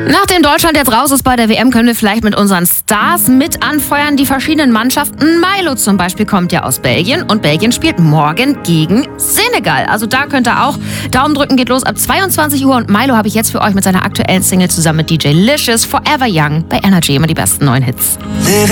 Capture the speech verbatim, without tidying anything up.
Nachdem Deutschland jetzt raus ist bei der W M, können wir vielleicht mit unseren Stars mit anfeuern. Die verschiedenen Mannschaften. Milo zum Beispiel kommt ja aus Belgien und Belgien spielt morgen gegen Senegal. Also da könnt ihr auch Daumen drücken, geht los ab zweiundzwanzig Uhr. Und Milo habe ich jetzt für euch mit seiner aktuellen Single zusammen mit D J Licious, Forever Young, bei Energy immer die besten neuen Hits.